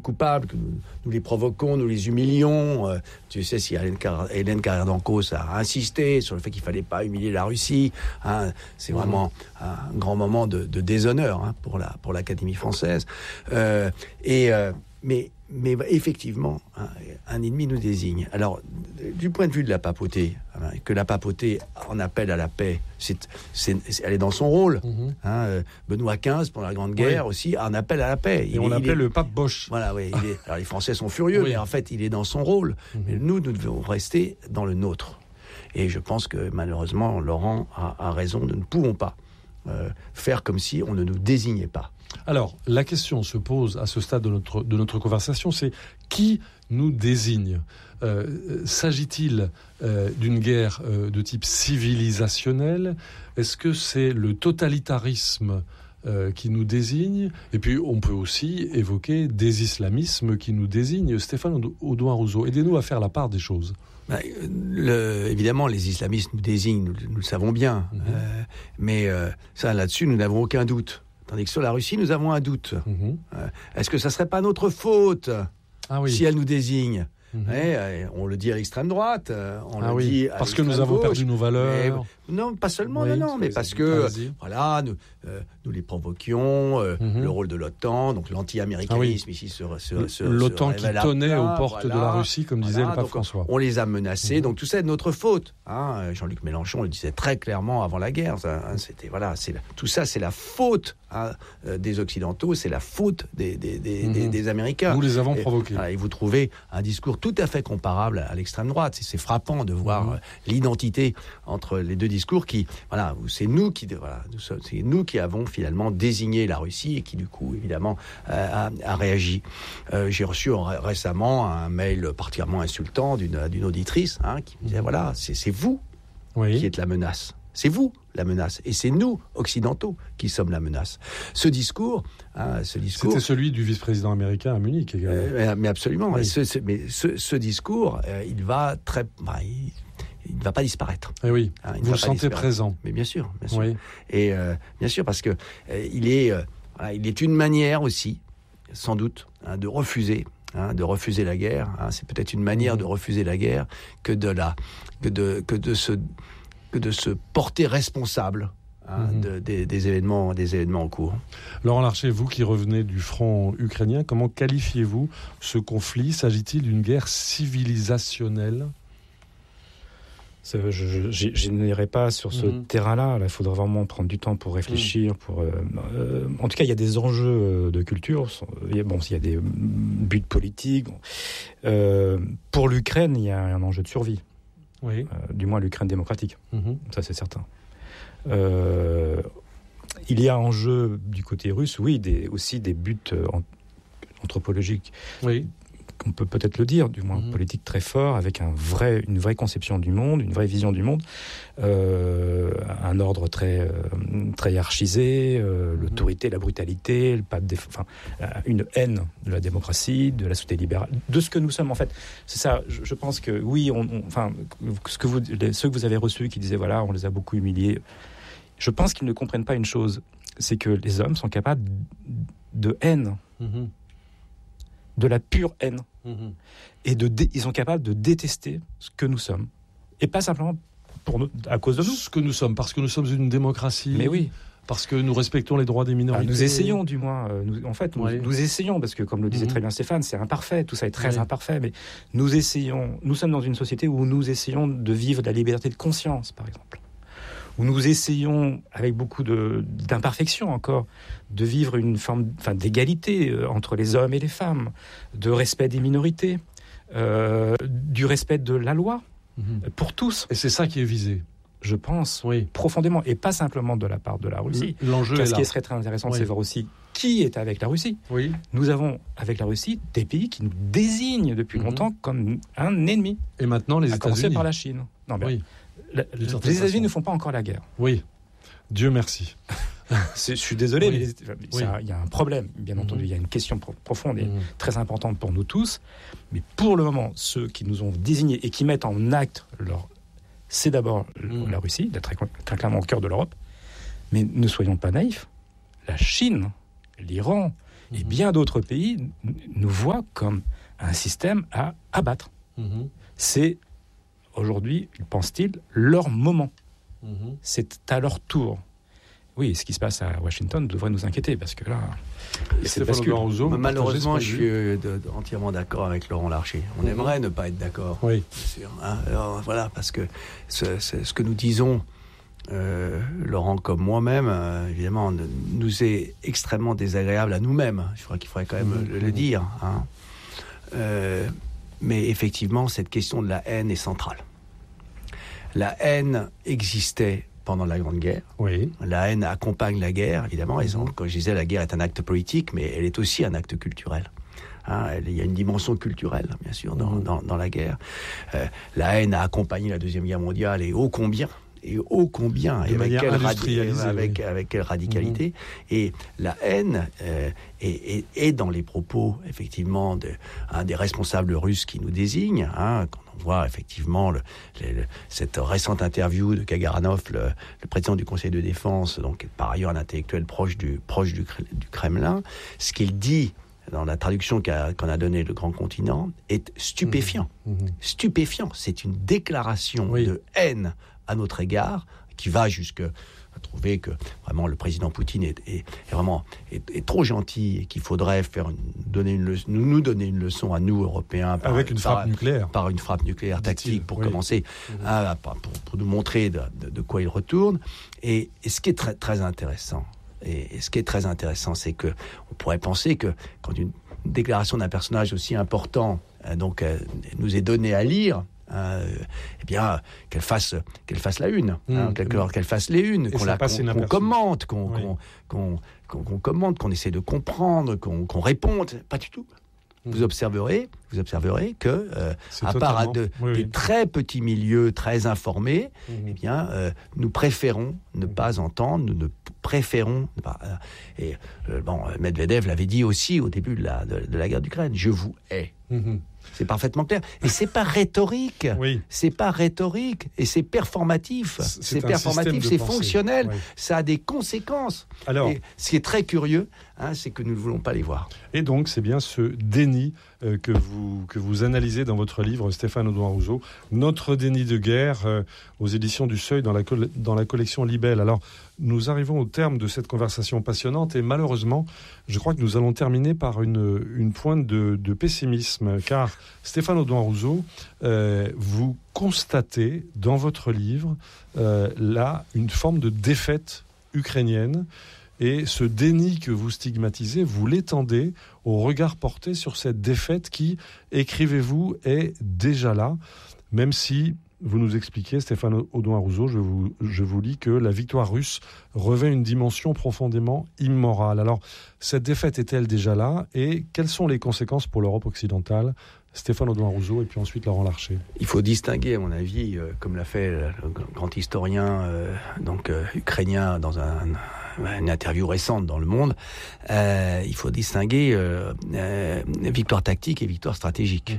coupables, que nous les provoquons, nous les humilions. Tu sais, si Hélène Carrère d'Ancos a insisté sur le fait qu'il ne fallait pas humilier la Russie, c'est vraiment un grand moment de déshonneur pour l'Académie française. Mais effectivement, un ennemi nous désigne. Alors, du point de vue de la papauté, que la papauté en appelle à la paix, elle est dans son rôle. Benoît XV, pendant la Grande Guerre aussi, en appelle à la paix. On l'appelait le pape Bosch. Voilà, oui. Alors, les Français sont furieux, mais en fait, il est dans son rôle. Mais nous devons rester dans le nôtre. Et je pense que, malheureusement, Laurent a raison. Nous ne pouvons pas faire comme si on ne nous désignait pas. Alors, la question se pose à ce stade de notre conversation, c'est qui nous désigne ? S'agit-il d'une guerre de type civilisationnel ? Est-ce que c'est le totalitarisme qui nous désigne ? Et puis, on peut aussi évoquer des islamismes qui nous désignent. Stéphane Audouin-Rousseau, aidez-nous à faire la part des choses. Évidemment, les islamistes nous désignent, nous le savons bien. Mais ça, là-dessus, nous n'avons aucun doute. Tandis que sur la Russie, nous avons un doute. Est-ce que ça ne serait pas notre faute si elle nous désigne ? On le dit à l'extrême droite, on le dit à parce que nous avons perdu nos valeurs. Non, pas seulement, mais parce que nous les provoquions, le rôle de l'OTAN, donc l'anti-américanisme ici l'OTAN qui tonnait aux portes de la Russie, comme disait le pape François. On les a menacés, donc tout ça est de notre faute. Jean-Luc Mélenchon le disait très clairement avant la guerre. Tout ça, c'est la faute des Occidentaux, c'est la faute des Américains. Nous les avons provoqués. Et vous trouvez un discours tout à fait comparable à l'extrême droite. C'est frappant de voir l'identité entre les deux discours c'est nous qui avons finalement désigné la Russie et qui du coup évidemment a réagi. J'ai reçu récemment un mail particulièrement insultant d'une auditrice qui me disait c'est vous qui êtes la menace. C'est vous la menace. Et c'est nous, occidentaux, qui sommes la menace. Ce discours... C'était celui du vice-président américain à Munich également. Mais absolument. Oui. Ce discours, il va il ne va pas disparaître. Et oui, vous le sentez présent. Mais bien sûr. Oui. Et bien sûr, parce que il est une manière aussi, sans doute, de refuser la guerre. C'est peut-être une manière de refuser la guerre que de se porter responsable des événements en cours. Laurent Larcher, vous qui revenez du front ukrainien, comment qualifiez-vous ce conflit ? S'agit-il d'une guerre civilisationnelle ? Je n'irai pas sur ce terrain-là. Il faudra vraiment prendre du temps pour réfléchir. En tout cas, il y a des enjeux de culture. Il y a des buts politiques. Pour l'Ukraine, il y a un enjeu de survie. Oui. Du moins l'Ukraine démocratique. Ça, c'est certain. Il y a en jeu du côté russe, aussi des buts anthropologiques. Oui. On peut peut-être le dire, du moins politique très fort, avec une vraie conception du monde, une vraie vision du monde, un ordre très hiérarchisé, l'autorité, la brutalité, une haine de la démocratie, de la société libérale, de ce que nous sommes en fait. C'est ça. Je pense que ceux que vous avez reçus qui disaient on les a beaucoup humiliés. Je pense qu'ils ne comprennent pas une chose, c'est que les hommes sont capables de haine. De la pure haine. Et ils sont capables de détester ce que nous sommes. Et pas simplement à cause de nous. Ce que nous sommes, parce que nous sommes une démocratie. Mais oui. Parce que nous respectons les droits des minorités. Nous essayons, du moins. Nous essayons, parce que, comme le disait très bien Stéphane, c'est imparfait. Tout ça est très imparfait. Mais nous essayons. Nous sommes dans une société où nous essayons de vivre de la liberté de conscience, par exemple. Où nous essayons, avec beaucoup d'imperfections encore, de vivre une forme d'égalité entre les hommes et les femmes, de respect des minorités, du respect de la loi pour tous. Et c'est ça qui est visé. Je pense, profondément, et pas simplement de la part de la Russie. L'enjeu est là. Ce qui serait très intéressant, c'est voir aussi qui est avec la Russie. Oui. Nous avons avec la Russie des pays qui nous désignent depuis longtemps comme un ennemi. Et maintenant, les États-Unis. À commencer par la Chine. Les États-Unis ne font pas encore la guerre. Oui, Dieu merci. Je suis désolé, mais il y a un problème, bien entendu. Il y a une question profonde et très importante pour nous tous. Mais pour le moment, ceux qui nous ont désignés et qui mettent en acte c'est d'abord la Russie, d'être très clairement au cœur de l'Europe. Mais ne soyons pas naïfs. La Chine, l'Iran, Et bien d'autres pays nous voient comme un système à abattre. C'est, aujourd'hui, pensent-ils, leur moment. C'est à leur tour. Oui, ce qui se passe à Washington devrait nous inquiéter, parce que là, c'est bascule. Malheureusement, je suis entièrement d'accord avec Laurent Larcher. On aimerait ne pas être d'accord, bien sûr. Alors, voilà, parce que ce que nous disons, Laurent comme moi-même, évidemment, nous est extrêmement désagréable à nous-mêmes. Je crois qu'il faudrait quand même le dire. Mais effectivement, cette question de la haine est centrale. La haine existait pendant la Grande Guerre. La haine accompagne la guerre, évidemment. Quand je disais la guerre est un acte politique, mais elle est aussi un acte culturel. Il y a une dimension culturelle, bien sûr, dans la guerre. La haine a accompagné la Deuxième Guerre mondiale, et ô combien, et avec quelle radicalité. Et la haine est dans les propos, effectivement, des responsables russes qui nous désignent, quand on voit effectivement cette récente interview de Kagaranov, le président du Conseil de défense, donc par ailleurs un intellectuel proche du Kremlin. Ce qu'il dit dans la traduction qu'on a donnée le Grand Continent est stupéfiant. Stupéfiant. C'est une déclaration de haine à notre égard qui va jusqu'à trouver que vraiment le président Poutine est trop gentil et qu'il faudrait nous donner une leçon à nous Européens par une frappe nucléaire tactique pour commencer, pour nous montrer de quoi il retourne. Et ce qui est très très intéressant, c'est que on pourrait penser que quand une déclaration d'un personnage aussi important nous est donnée à lire, qu'elle fasse la une, qu'elle fasse les unes, qu'on commente, qu'on essaie de comprendre, qu'on réponde. Pas du tout. Vous observerez que, à part des très petits milieux très informés, nous préférons ne pas entendre, nous préférons ne pas. Medvedev l'avait dit aussi au début de la guerre d'Ukraine. Je vous hais. C'est parfaitement clair. Et c'est pas rhétorique. C'est pas rhétorique. Et c'est performatif. C'est fonctionnel. Ça a des conséquences. Alors, et ce qui est très curieux, c'est que nous ne voulons pas les voir. Et donc, c'est bien ce déni que vous analysez dans votre livre, Stéphane Audouin-Rousseau, Notre déni de guerre, aux éditions du Seuil, dans la collection Libelle. Alors, nous arrivons au terme de cette conversation passionnante et malheureusement, je crois que nous allons terminer par une pointe de pessimisme, car Stéphane Audouin-Rousseau, vous constatez dans votre livre là une forme de défaite ukrainienne. Et ce déni que vous stigmatisez, vous l'étendez au regard porté sur cette défaite qui, écrivez-vous, est déjà là, même si vous nous expliquez, Stéphane Audouin-Rousseau, je vous lis que la victoire russe revêt une dimension profondément immorale. Alors, cette défaite est-elle déjà là? Et quelles sont les conséquences pour l'Europe occidentale? Stéphane Audouin-Rousseau et puis ensuite Laurent Larcher. Il faut distinguer, à mon avis, comme l'a fait le grand historien ukrainien dans une interview récente dans Le Monde, il faut distinguer victoire tactique et victoire stratégique.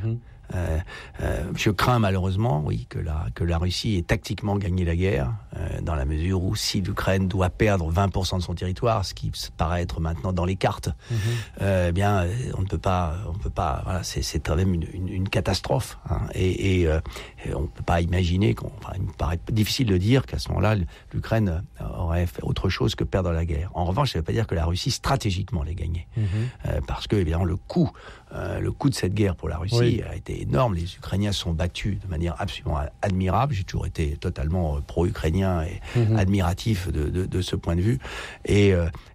Je crains malheureusement, que la Russie ait tactiquement gagné la guerre, dans la mesure où si l'Ukraine doit perdre 20% de son territoire, ce qui paraît être maintenant dans les cartes, on ne peut pas. Voilà, c'est quand même une catastrophe. Et on ne peut pas imaginer. Il me paraît difficile de dire qu'à ce moment-là, l'Ukraine aurait fait autre chose que perdre la guerre. En revanche, ça ne veut pas dire que la Russie stratégiquement l'ait gagnée, parce que évidemment le coût de cette guerre pour la Russie a été énorme. Les Ukrainiens sont battus de manière absolument admirable. J'ai toujours été totalement pro-ukrainien et admiratif de ce point de vue. Et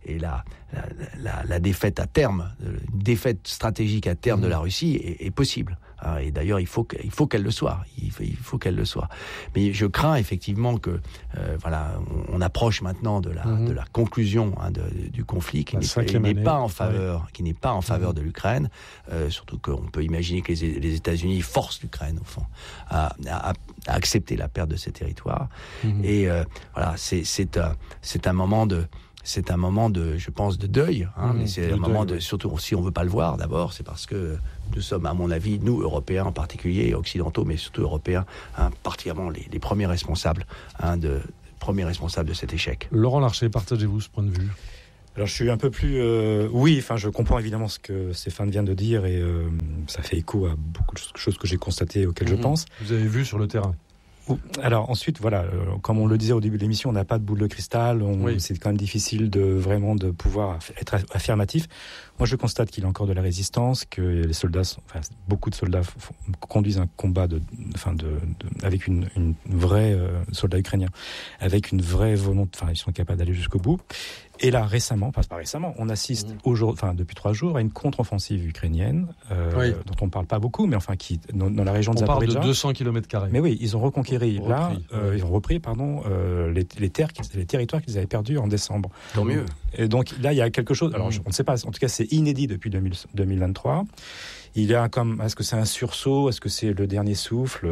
la défaite à terme, une défaite stratégique à terme de la Russie est possible. Et d'ailleurs, il faut qu'elle le soit. Il faut qu'elle le soit. Mais je crains effectivement que, on approche maintenant de la conclusion du conflit qui n'est pas en faveur de l'Ukraine. Surtout qu'on peut imaginer que les États-Unis forcent l'Ukraine au fond à accepter la perte de ses territoires. Et c'est un moment de. C'est un moment je pense, de deuil. Mais c'est un moment surtout si on veut pas le voir d'abord, c'est parce que nous sommes, à mon avis, nous Européens en particulier, occidentaux, mais surtout Européens, particulièrement les premiers responsables de cet échec. Laurent Larcher, partagez-vous ce point de vue? Alors je suis un peu plus... oui, enfin je comprends évidemment ce que Stéphane vient de dire et ça fait écho à beaucoup de choses que j'ai constatées, auxquelles je pense. Vous avez vu sur le terrain. Alors ensuite, voilà, comme on le disait au début de l'émission, on n'a pas de boule de cristal, c'est quand même difficile de pouvoir être affirmatif. Moi je constate qu'il y a encore de la résistance, que les soldats, beaucoup de soldats conduisent un combat avec une vraie soldat ukrainien, avec une vraie volonté, ils sont capables d'aller jusqu'au bout. Et là, récemment, on assiste depuis 3 jours à une contre-offensive ukrainienne, dont on ne parle pas beaucoup, mais qui, dans la région de Zaporijjia. On parle de 200 km². Mais oui, ils ont ils ont repris, les territoires qu'ils avaient perdus en décembre. Tant mieux. Et donc là, il y a quelque chose, alors on ne sait pas, en tout cas c'est inédit depuis 2023. Il y a est-ce que c'est un sursaut, est-ce que c'est le dernier souffle?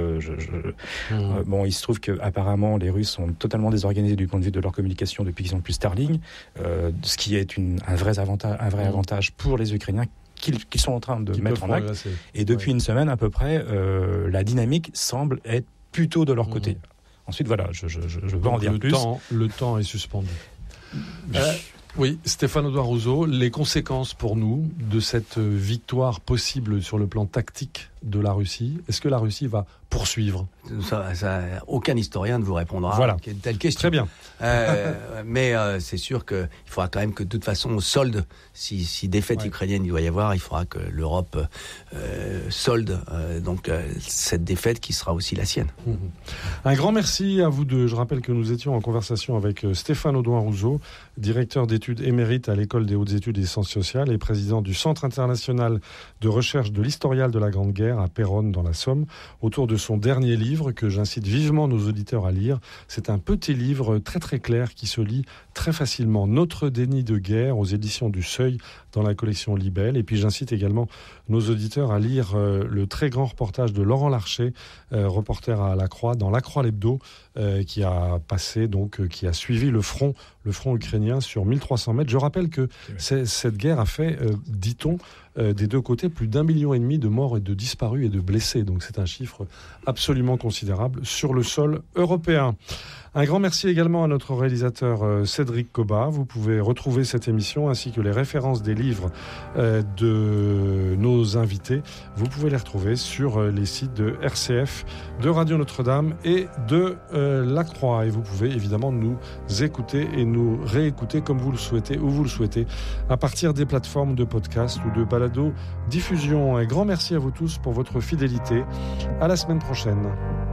Il se trouve qu'apparemment les Russes sont totalement désorganisés du point de vue de leur communication depuis qu'ils n'ont plus Starlink, ce qui est un vrai avantage pour les Ukrainiens qu'ils sont en train de mettre en acte. Et depuis une semaine à peu près, la dynamique semble être plutôt de leur côté. Ensuite, voilà, je veux en dire plus. Le temps est suspendu. Oui, Stéphane Audouin-Rousseau, les conséquences pour nous de cette victoire possible sur le plan tactique de la Russie, est-ce que la Russie va poursuivre ? Aucun historien ne vous répondra à une telle question. Très bien. Mais c'est sûr qu'il faudra quand même que de toute façon, au solde, si défaite ukrainienne il doit y avoir, il faudra que l'Europe solde cette défaite qui sera aussi la sienne. Un grand merci à vous deux. Je rappelle que nous étions en conversation avec Stéphane Audouin-Rousseau, directeur d'études émérite à l'École des hautes études et sciences sociales et président du Centre international de recherche de l'historial de la Grande Guerre à Péronne dans la Somme, autour de son dernier livre que j'incite vivement nos auditeurs à lire. C'est un petit livre très très clair qui se lit très facilement. Notre déni de guerre aux éditions du Seuil dans la collection Libelle. Et puis j'incite également nos auditeurs à lire le très grand reportage de Laurent Larcher, reporter à La Croix, dans La Croix l'Hebdo, qui a suivi le front ukrainien sur 1300 mètres. Je rappelle que cette guerre a fait, dit-on, des deux côtés, plus d'1,5 million de morts et de disparus et de blessés. Donc c'est un chiffre absolument considérable sur le sol européen. Un grand merci également à notre réalisateur Cédric Cobat. Vous pouvez retrouver cette émission ainsi que les références des livres de nos invités. Vous pouvez les retrouver sur les sites de RCF, de Radio Notre-Dame et de La Croix. Et vous pouvez évidemment nous écouter et nous réécouter comme vous le souhaitez, où vous le souhaitez, à partir des plateformes de podcast ou de balado-diffusion. Un grand merci à vous tous pour votre fidélité. À la semaine prochaine.